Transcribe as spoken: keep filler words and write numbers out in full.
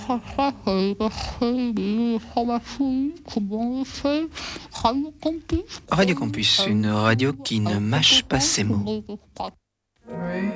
ça se passe, euh, passer des formations, comment on fait, Radio Campus. Radio Campus, une radio qui ne mâche pas ses mots. Rain